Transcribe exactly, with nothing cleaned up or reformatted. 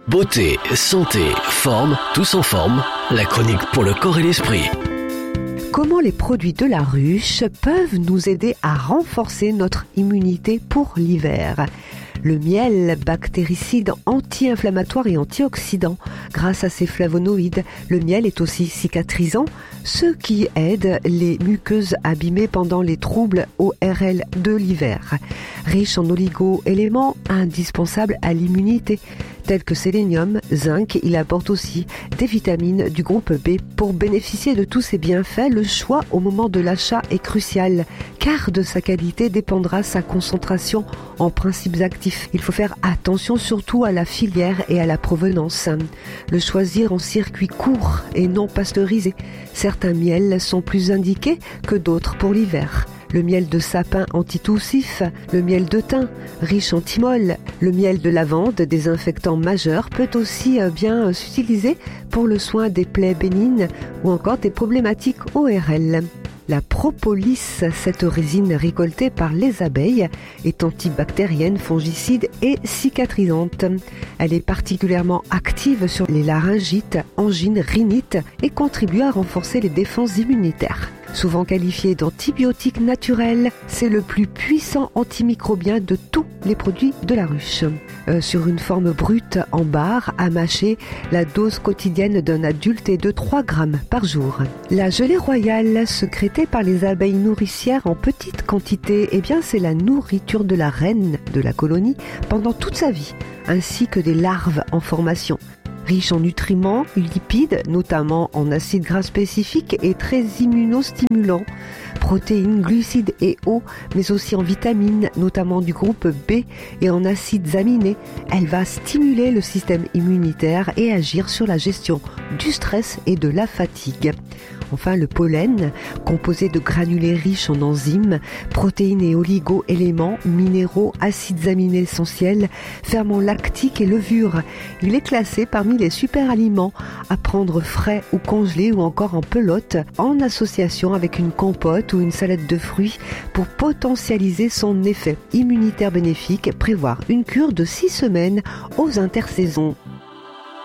Beauté, santé, forme, tous en forme. La chronique pour le corps et l'esprit. Comment les produits de la ruche peuvent nous aider à renforcer notre immunité pour l'hiver ? Le miel, bactéricide, anti-inflammatoire et antioxydant. Grâce à ses flavonoïdes, le miel est aussi cicatrisant, ce qui aide les muqueuses abîmées pendant les troubles O R L de l'hiver. Riche en oligo-éléments indispensables à l'immunité, tels que sélénium, zinc, il apporte aussi des vitamines du groupe B. Pour bénéficier de tous ces bienfaits, le choix au moment de l'achat est crucial, car de sa qualité dépendra sa concentration en principes actifs. Il faut faire attention surtout à la filière et à la provenance. Le choisir en circuit court et non pasteurisé. Certains miels sont plus indiqués que d'autres pour l'hiver. Le miel de sapin antitoussif, le miel de thym, riche en thymol, le miel de lavande, désinfectant majeur, peut aussi bien s'utiliser pour le soin des plaies bénignes ou encore des problématiques O R L. La propolis, cette résine récoltée par les abeilles, est antibactérienne, fongicide et cicatrisante. Elle est particulièrement active sur les laryngites, angines, rhinites et contribue à renforcer les défenses immunitaires. Souvent qualifié d'antibiotique naturel, c'est le plus puissant antimicrobien de tous les produits de la ruche. Euh, sur une forme brute en barre à mâcher, la dose quotidienne d'un adulte est de trois grammes par jour. La gelée royale, sécrétée par les abeilles nourricières en petite quantité, eh bien c'est la nourriture de la reine de la colonie pendant toute sa vie, ainsi que des larves en formation. Riche en nutriments, lipides, notamment en acides gras spécifiques et très immunostimulant, protéines, glucides et eau, mais aussi en vitamines, notamment du groupe B et en acides aminés. Elle va stimuler le système immunitaire et agir sur la gestion du stress et de la fatigue. Enfin, le pollen, composé de granulés riches en enzymes, protéines et oligo-éléments, minéraux, acides aminés essentiels, ferments lactiques et levures. Il est classé parmi les super-aliments à prendre frais ou congelés ou encore en pelote, en association avec une compote ou une salade de fruits pour potentialiser son effet immunitaire bénéfique. Prévoir une cure de six semaines aux intersaisons.